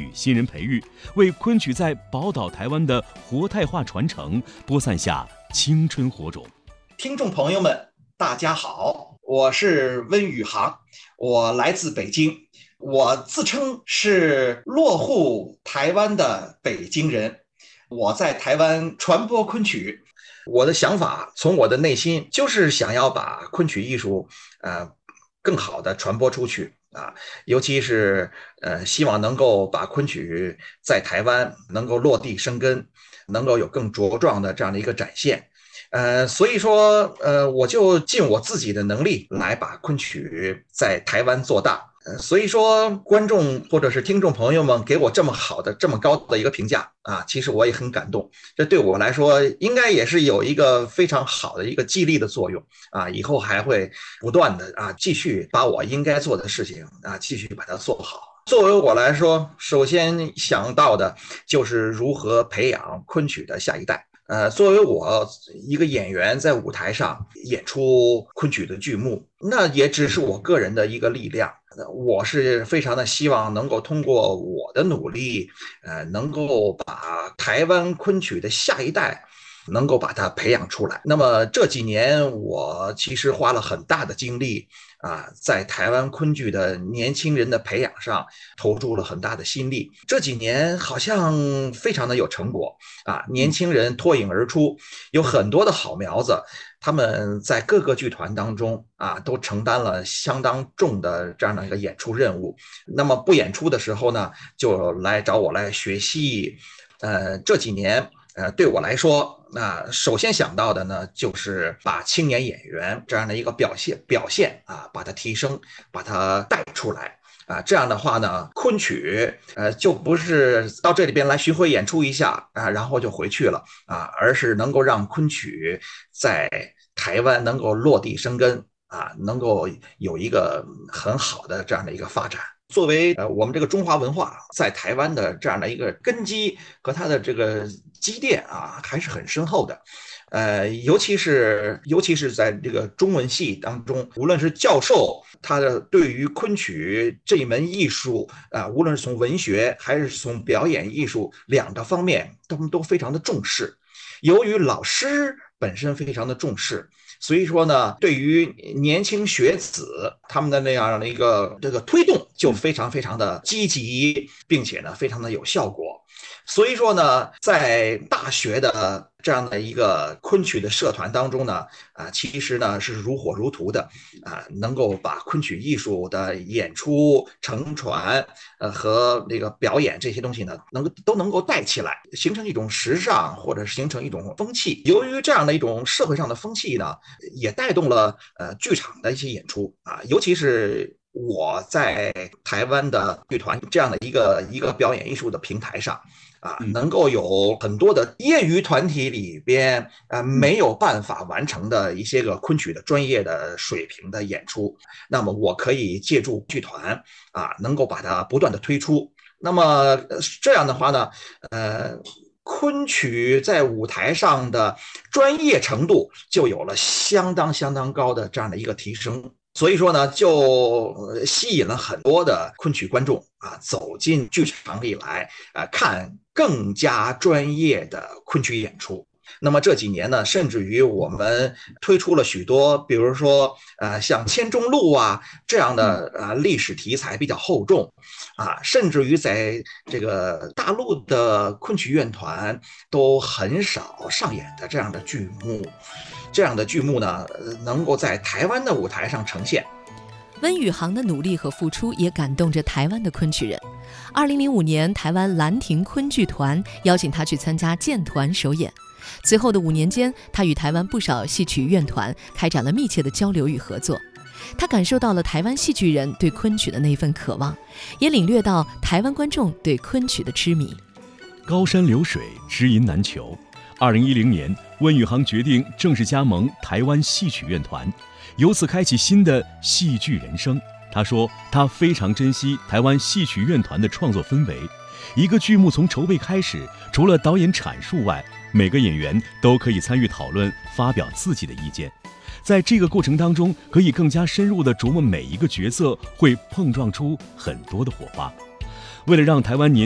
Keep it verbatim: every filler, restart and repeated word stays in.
曲新人培育，为昆曲在宝岛台湾的活态化传承播散下青春火种。 听众朋友们，大家好，我是温宇航，我来自北京，我自称是落户台湾的北京人，我在台湾传播昆曲。我的想法从我的内心就是想要把昆曲艺术呃更好的传播出去啊，尤其是呃希望能够把昆曲在台湾能够落地生根，能够有更茁壮的这样的一个展现。呃，所以说，呃，我就尽我自己的能力来把昆曲在台湾做大。呃，所以说，观众或者是听众朋友们给我这么好的、这么高的一个评价啊，其实我也很感动。这对我来说，应该也是有一个非常好的一个激励的作用啊。以后还会不断的啊，继续把我应该做的事情啊，继续把它做好。作为我来说，首先想到的就是如何培养昆曲的下一代。呃，作为我一个演员在舞台上演出昆曲的剧目，那也只是我个人的一个力量。我是非常的希望能够通过我的努力，呃，能够把台湾昆曲的下一代能够把它培养出来。那么这几年我其实花了很大的精力啊，在台湾昆剧的年轻人的培养上投注了很大的心力。这几年好像非常的有成果啊，年轻人脱颖而出，有很多的好苗子，他们在各个剧团当中啊，都承担了相当重的这样的一个演出任务。那么不演出的时候呢，就来找我来学戏。呃，这几年呃，对我来说，那首先想到的呢，就是把青年演员这样的一个表现表现啊，把它提升，把它带出来啊。这样的话呢，昆曲呃就不是到这里边来巡回演出一下啊，然后就回去了啊，而是能够让昆曲在台湾能够落地生根啊，能够有一个很好的这样的一个发展。作为呃我们这个中华文化在台湾的这样的一个根基和它的这个积淀啊，还是很深厚的。呃，尤其是尤其是在这个中文系当中，无论是教授，他的对于昆曲这一门艺术啊、呃，无论是从文学还是从表演艺术两个方面，他们都非常的重视。由于老师本身非常的重视，所以说呢，对于年轻学子他们的那样的一个这个推动就非常非常的积极，并且呢非常的有效果。所以说呢，在大学的这样的一个昆曲的社团当中呢，啊，其实呢是如火如荼的啊，能够把昆曲艺术的演出、承传，呃和那个表演这些东西呢，能都能够带起来，形成一种时尚，或者形成一种风气。由于这样的一种社会上的风气呢，也带动了呃剧场的一些演出啊，尤其是我在台湾的剧团这样的一个一个表演艺术的平台上。啊，能够有很多的业余团体里边，呃，没有办法完成的一些个昆曲的专业的水平的演出，那么我可以借助剧团啊，能够把它不断的推出。那么这样的话呢，呃，昆曲在舞台上的专业程度就有了相当相当高的这样的一个提升。所以说呢，就吸引了很多的昆曲观众啊走进剧场里来，啊看更加专业的昆曲演出。那么这几年呢，甚至于我们推出了许多，比如说呃像千钟路啊这样的呃历史题材比较厚重啊，甚至于在这个大陆的昆曲院团都很少上演的这样的剧目。这样的剧目呢，能够在台湾的舞台上呈现。 温宇航的努力和付出也感动着台湾的昆曲人。二零零五年，台湾兰亭昆剧团邀请他去参加建团首演。随后的五年间，他与台湾不少戏曲院团开展了密切的交流与合作。他感受到了台湾戏剧人对昆曲的那份渴望，也领略到台湾观众对昆曲的痴迷。 高山流水，知音难求。二零一零年，温宇航决定正式加盟台湾戏曲院团，由此开启新的戏剧人生。他说，他非常珍惜台湾戏曲院团的创作氛围。一个剧目从筹备开始，除了导演阐述外，每个演员都可以参与讨论，发表自己的意见。在这个过程当中，可以更加深入地琢磨每一个角色，会碰撞出很多的火花。为了让台湾年